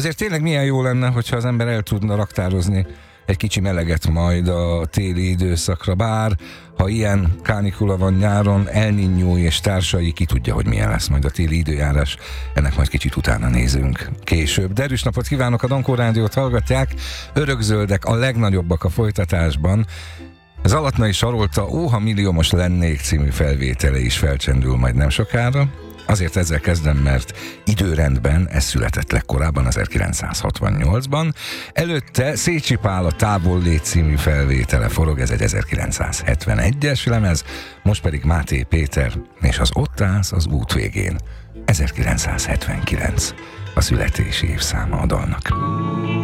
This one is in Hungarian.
Azért tényleg milyen jó lenne, hogyha az ember el tudna raktározni egy kicsi meleget majd a téli időszakra, bár ha ilyen kánikula van nyáron, El Niño és társai, ki tudja, hogy milyen lesz majd a téli időjárás. Ennek majd kicsit utána nézünk később. De erős napot kívánok, a Dankó Rádiót hallgatják. Örökzöldek, a legnagyobbak a folytatásban. Zalatnai Sarolta Óha milliómos lennék című felvétele is felcsendül majd nem sokára. Azért ezzel kezdem, mert időrendben ez született legkorábban, 1968-ban. Előtte Szécsi Pál a Távollét című felvétele forog, ez egy 1971-es lemez, most pedig Máté Péter és az Ott állsz az út végén. 1979 a születési évszáma a dalnak.